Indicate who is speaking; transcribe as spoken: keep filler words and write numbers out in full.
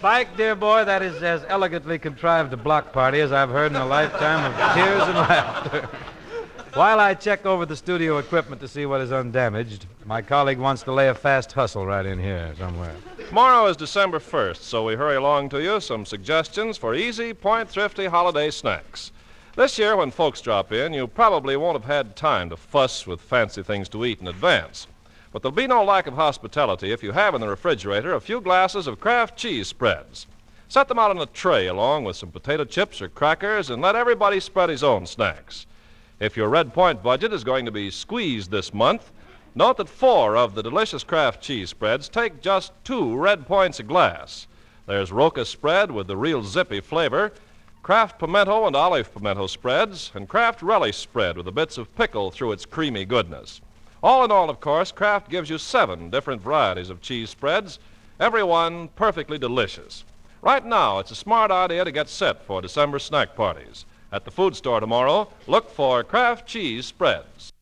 Speaker 1: Spike, dear boy, that is as elegantly contrived a block party as I've heard in a lifetime of tears and laughter. While I check over the studio equipment to see what is undamaged, my colleague wants to lay a fast hustle right in here somewhere.
Speaker 2: Tomorrow is December first, so we hurry along to you some suggestions for easy, point-thrifty holiday snacks. This year, when folks drop in, you probably won't have had time to fuss with fancy things to eat in advance. But there'll be no lack of hospitality if you have in the refrigerator a few glasses of Kraft cheese spreads. Set them out on a tray along with some potato chips or crackers and let everybody spread his own snacks. If your Red Point budget is going to be squeezed this month, note that four of the delicious Kraft cheese spreads take just two Red Points a glass. There's Roca spread with the real zippy flavor, Kraft pimento and olive pimento spreads, and Kraft relish spread with the bits of pickle through its creamy goodness. All in all, of course, Kraft gives you seven different varieties of cheese spreads, every one perfectly delicious. Right now, it's a smart idea to get set for December snack parties. At the food store tomorrow, look for Kraft cheese spreads.